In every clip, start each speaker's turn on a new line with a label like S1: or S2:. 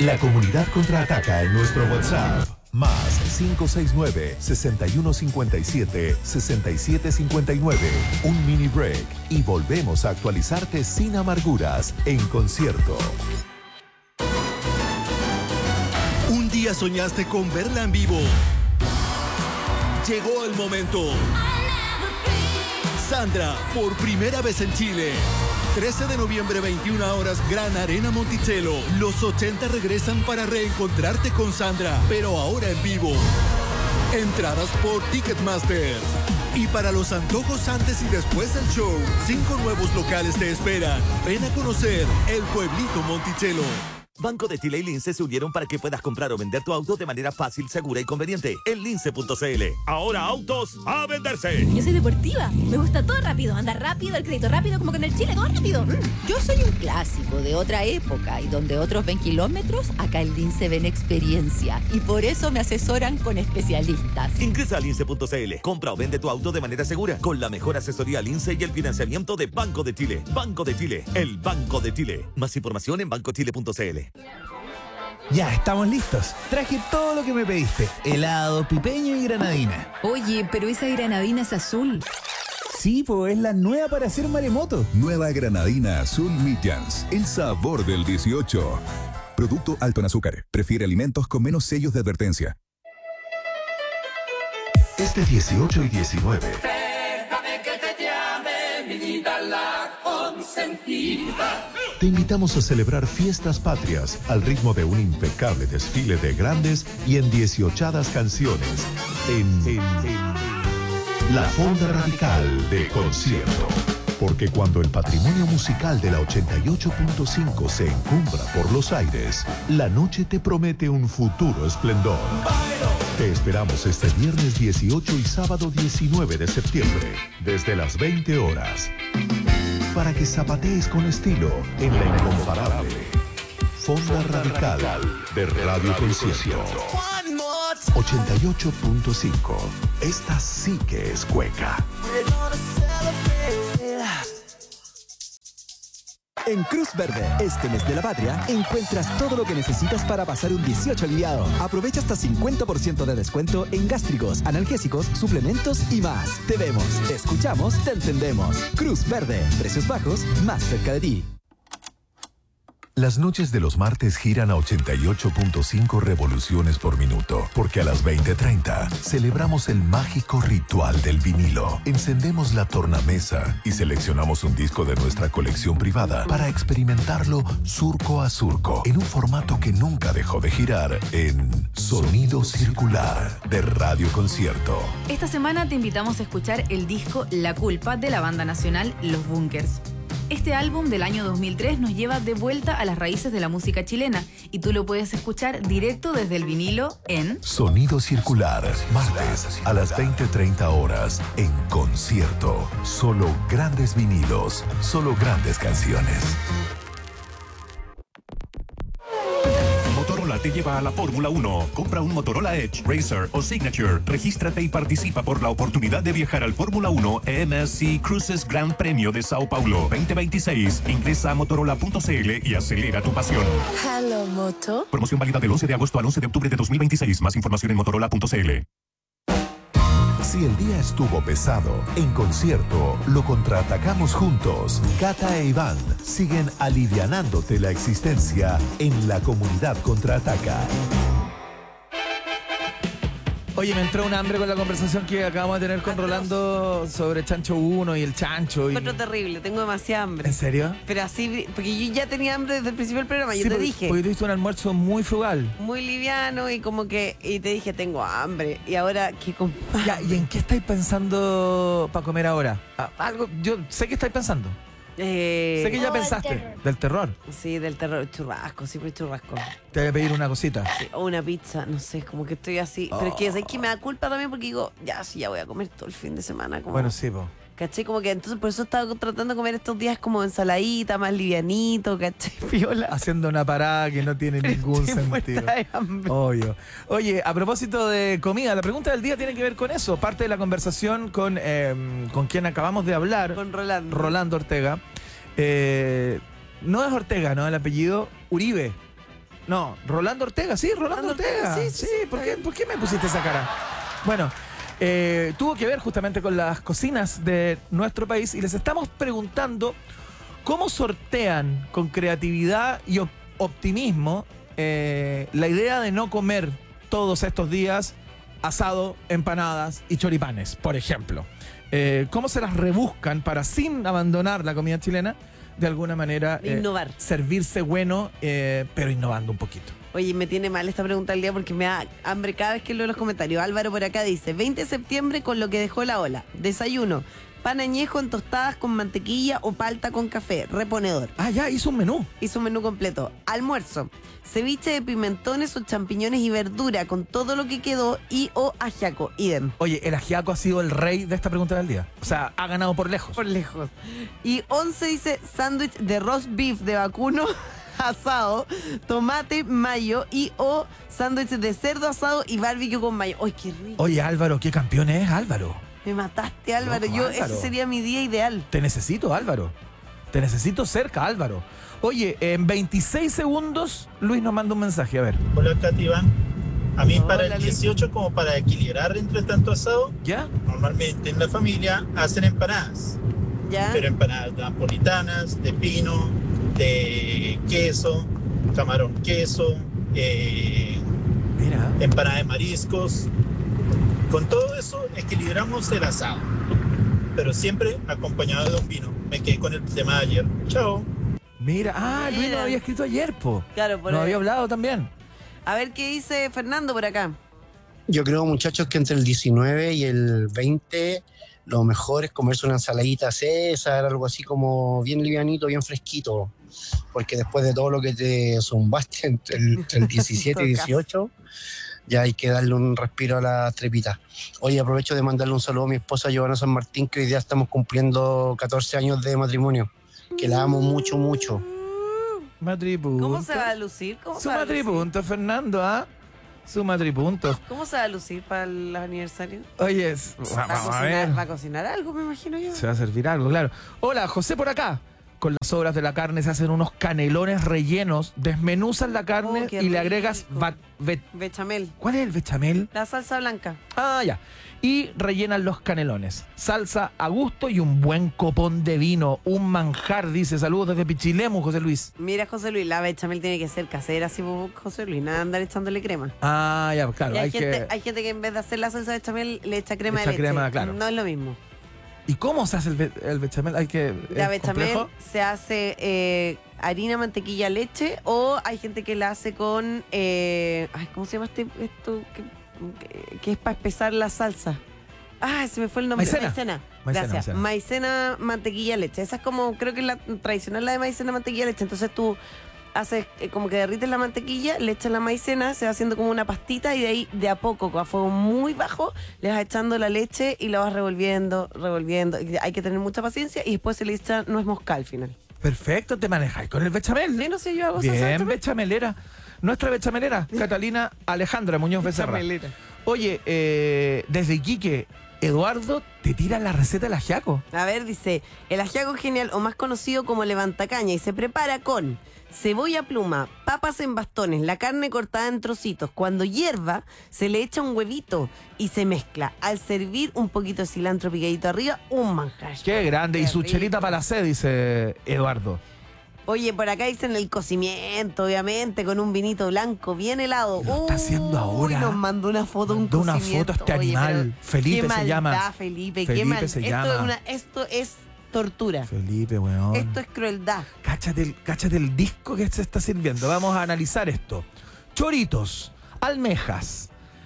S1: La comunidad contraataca en nuestro WhatsApp. Más 569-6157-6759. Un mini break y volvemos a actualizarte sin amarguras en concierto.
S2: Un día soñaste con verla en vivo. Llegó el momento. Sandra, por primera vez en Chile. 13 de noviembre, 21 horas, Gran Arena Monticello. Los 80 regresan para reencontrarte con Sandra, pero ahora en vivo. Entradas por Ticketmaster. Y para los antojos antes y después del show, 5 nuevos locales te esperan. Ven a conocer el pueblito Monticello.
S3: Banco de Chile y Lince se unieron para que puedas comprar o vender tu auto de manera fácil, segura y conveniente en lince.cl. Ahora autos a venderse.
S4: Yo soy deportiva, me gusta todo rápido, andar rápido, el crédito rápido, como que en el Chile todo rápido.
S5: Yo soy un clásico de otra época y donde otros ven kilómetros, acá en Lince ven experiencia y por eso me asesoran con especialistas.
S3: Ingresa a lince.cl, compra o vende tu auto de manera segura con la mejor asesoría Lince y el financiamiento de Banco de Chile. Banco de Chile, el Banco de Chile. Más información en bancochile.cl.
S6: Ya, estamos listos. Traje todo lo que me pediste. Helado, pipeño y granadina.
S7: Oye, pero esa granadina es azul.
S6: Sí, pues es la nueva para hacer maremoto.
S8: Nueva granadina azul Midjans. El sabor del 18. Producto alto en azúcar. Prefiere alimentos con menos sellos de advertencia.
S1: Este 18 y 19.
S9: Déjame que te llame, mi vida la consentida.
S1: Te invitamos a celebrar fiestas patrias al ritmo de un impecable desfile de grandes y en 18 canciones en la Fonda Radical de Concierto. Porque cuando el patrimonio musical de la 88.5 se encumbra por los aires, la noche te promete un futuro esplendor. Te esperamos este viernes 18 y sábado 19 de septiembre, desde las 20 horas. Para que zapatees con estilo en la incomparable Fonda Radical de Radio Concierto. 88.5. Esta sí que es cueca.
S10: En Cruz Verde, este mes de la patria, encuentras todo lo que necesitas para pasar un 18 aliviado. Aprovecha hasta 50% de descuento en gástricos, analgésicos, suplementos y más. Te vemos, te escuchamos, te entendemos. Cruz Verde, precios bajos, más cerca de ti.
S1: Las noches de los martes giran a 88.5 revoluciones por minuto, porque a las 20:30 celebramos el mágico ritual del vinilo. Encendemos la tornamesa y seleccionamos un disco de nuestra colección privada para experimentarlo surco a surco, en un formato que nunca dejó de girar en Sonido Circular de Radio Concierto.
S7: Esta semana te invitamos a escuchar el disco La Culpa de la banda nacional Los Bunkers. Este álbum del año 2003 nos lleva de vuelta a las raíces de la música chilena y tú lo puedes escuchar directo desde el vinilo en
S1: Sonido Circular, martes a las 20:30 horas en Concierto. Solo grandes vinilos, solo grandes canciones.
S11: Motorola te lleva a la Fórmula 1. Compra un Motorola Edge, Racer o Signature. Regístrate y participa por la oportunidad de viajar al Fórmula 1 MSC Cruises Gran Premio de Sao Paulo 2026. Ingresa a motorola.cl y acelera tu pasión.
S12: Hello, Moto.
S11: Promoción válida del 11 de agosto al 11 de octubre de 2026. Más información en motorola.cl.
S1: Si el día estuvo pesado, en Concierto lo contraatacamos juntos. Cata e Iván siguen alivianándote la existencia en la comunidad contraataca.
S6: Oye, me entró un hambre con la conversación que acabamos de tener con Rolando sobre Chancho 1 y el chancho.
S13: Encuentro terrible, tengo demasiada hambre.
S6: ¿En serio?
S13: Pero así, porque yo ya tenía hambre desde el principio del programa, yo
S6: Sí,
S13: te dije.
S6: Porque tuviste un almuerzo muy frugal.
S13: Muy liviano y como que, y te dije, tengo hambre. Y ahora, ¿qué compadre?
S6: Ya, ¿y en qué estáis pensando para comer ahora? Algo, yo sé que estáis pensando. Sé que ya pensaste. Del terror.
S13: Sí, del terror. Churrasco, siempre churrasco.
S6: Te voy a pedir una cosita.
S13: Sí, o una pizza, no sé, como que estoy así. Pero es que, ¿sabes que me da culpa también? Porque digo, ya, sí, ya voy a comer todo el fin de semana. Como,
S6: bueno, sí, po.
S13: ¿Cachai? Como que entonces por eso estaba tratando de comer estos días como ensaladita, más livianito, ¿cachai? Piola.
S6: Haciendo una parada que no tiene ningún sentido. Obvio. Oye, a propósito de comida, la pregunta del día tiene que ver con eso. Parte de la conversación con quien acabamos de hablar.
S13: Con Rolando.
S6: Rolando Ortega. No es Ortega, ¿no? El apellido Uribe. No, Rolando Ortega, sí, Rolando Ortega.
S13: Sí,
S6: ¿Por qué me pusiste esa cara? Bueno, tuvo que ver justamente con las cocinas de nuestro país y les estamos preguntando cómo sortean con creatividad y optimismo la idea de no comer todos estos días asado, empanadas y choripanes, por ejemplo. ¿Cómo se las rebuscan para, sin abandonar la comida chilena, de alguna manera
S13: innovar,
S6: servirse bueno, pero innovando un poquito?
S13: Oye, me tiene mal esta pregunta del día porque me da hambre cada vez que leo los comentarios. Álvaro por acá dice, 20 de septiembre con lo que dejó la ola. Desayuno, pan añejo en tostadas con mantequilla o palta con café. Reponedor.
S6: Ah, ya, hizo un menú.
S13: Hizo un menú completo. Almuerzo, ceviche de pimentones o champiñones y verdura con todo lo que quedó y o ajiaco. Idem.
S6: Oye, el ajiaco ha sido el rey de esta pregunta del día. O sea, ha ganado por lejos.
S13: Por lejos. Y 11 dice, sándwich de roast beef de vacuno asado, tomate, mayo y o sándwich de cerdo asado y barbecue con mayo. ¡Ay, qué rico!
S6: Oye, Álvaro, ¿qué campeón es Álvaro?
S13: Me mataste, Álvaro.
S6: Loco, Álvaro.
S13: Ese sería mi día ideal.
S6: Te necesito, Álvaro. Te necesito cerca, Álvaro. Oye, en 26 segundos, Luis nos manda un mensaje. A ver.
S12: Hola, Katy Iván. A mí para el 18, como para equilibrar entre tanto asado,
S6: ¿ya?
S12: Normalmente en la familia hacen empanadas.
S13: ¿Ya?
S12: Pero empanadas napolitanas, de pino, de queso, camarón queso, empanada de mariscos. Con todo eso equilibramos el asado, pero siempre acompañado de un vino. Me quedé con el tema de ayer. Chao.
S6: Mira, Luis nos había escrito ayer, po.
S13: Claro, por
S6: nos
S13: ahí.
S6: había hablado también.
S13: A ver qué dice Fernando por acá.
S14: Yo creo, muchachos, que entre el 19 y el 20 lo mejor es comerse una ensaladita César, algo así como bien livianito, bien fresquito, porque después de todo lo que te zumbaste entre el 17 y 18, ya hay que darle un respiro a la trepita. Hoy aprovecho de mandarle un saludo a mi esposa Giovanna San Martín, que hoy día estamos cumpliendo 14 años de matrimonio, que la amo mucho, mucho.
S6: Matripunto.
S13: ¿Cómo se va a lucir?
S6: Su matripunto, Fernando, ¿ah? Su matripunto.
S13: ¿Cómo se va a lucir para el aniversario?
S6: Oye, vamos a ver.
S13: Va a cocinar algo, me imagino yo.
S6: Se va a servir algo, claro. Hola, José por acá. Con las sobras de la carne se hacen unos canelones rellenos, desmenuzan la carne y le agregas
S13: bechamel.
S6: ¿Cuál es el bechamel?
S13: La salsa blanca.
S6: Ah, ya. Y rellenan los canelones. Salsa a gusto y un buen copón de vino. Un manjar, dice. Saludos desde Pichilemu, José Luis.
S13: Mira, José Luis, la bechamel tiene que ser casera, así, José Luis. Nada de andar echándole crema.
S6: Ah, ya, claro.
S13: Y hay gente que en vez de hacer la salsa de bechamel le echa crema de leche.
S6: Crema, claro.
S13: No es lo mismo.
S6: ¿Y cómo se hace el bechamel?
S13: La bechamel se hace harina, mantequilla, leche, o hay gente que la hace con ¿cómo se llama esto que es para espesar la salsa? Se me fue el nombre. Maicena. Gracias. Maicena, mantequilla, leche. Esa es como, creo que es la tradicional, la de maicena, mantequilla, leche. Entonces tú haces como que derrites la mantequilla, le echas la maicena, se va haciendo como una pastita y de ahí de a poco, a fuego muy bajo, le vas echando la leche y la vas revolviendo. Hay que tener mucha paciencia y después se le echa nuez moscada al final.
S6: Perfecto, te manejáis con el bechamel.
S13: Sí, no sé, yo hago
S6: bien, bechamelera. Nuestra bechamelera, Catalina Alejandra Muñoz Becerra. Oye, desde Iquique, Eduardo te tira la receta del ajiaco.
S13: A ver, dice, el ajiaco es genial, o más conocido como levantacaña, y se prepara con cebolla pluma, papas en bastones, la carne cortada en trocitos. Cuando hierva, se le echa un huevito y se mezcla. Al servir, un poquito de cilantro picadito arriba, un manjar.
S6: Qué grande. Y su chelita para la sed, dice Eduardo.
S13: Oye, por acá dicen el cocimiento, obviamente, con un vinito blanco bien helado.
S6: Lo está haciendo ahora.
S13: Nos mandó una foto, un cocimiento.
S6: Una foto a este animal. Felipe se llama.
S13: Felipe, qué mal. Esto es tortura.
S6: Felipe, weón.
S13: Esto es crueldad.
S6: Cáchate el disco que se está sirviendo. Vamos a analizar esto. Choritos, almejas.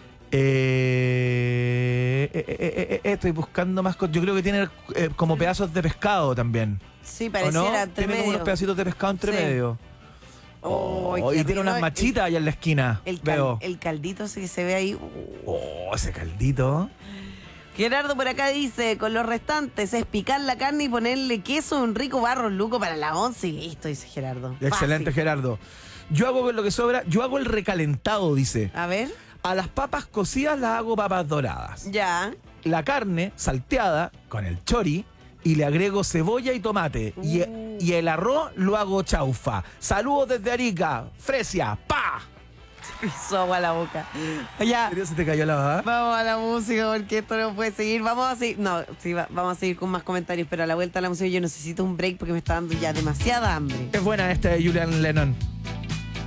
S6: Estoy buscando más cosas. Yo creo que tiene como pedazos de pescado también.
S13: Sí, pareciera entre
S6: medio. Tiene como unos pedacitos de pescado entre medio. Y tiene unas machitas allá en la esquina.
S13: El caldito ese que se ve ahí.
S6: Ese caldito.
S13: Gerardo por acá dice, con los restantes es picar la carne y ponerle queso, un rico barro luco para la 11 y listo, dice Gerardo.
S6: Excelente, fácil. Gerardo. Yo hago con lo que sobra, yo hago el recalentado, dice.
S13: A ver.
S6: A las papas cocidas las hago papas doradas.
S13: Ya.
S6: La carne salteada con el chori y le agrego cebolla y tomate. Y el arroz lo hago chaufa. Saludos desde Arica. Fresia. ¡Pa!
S13: Hizo agua a la boca. Ya.
S6: ¿Se te cayó la baba?
S13: Vamos a la música porque esto no puede seguir. Vamos a seguir. No, sí, vamos a seguir con más comentarios, pero a la vuelta a la música yo necesito un break porque me está dando ya demasiada hambre.
S6: Es buena esta de Julian Lennon.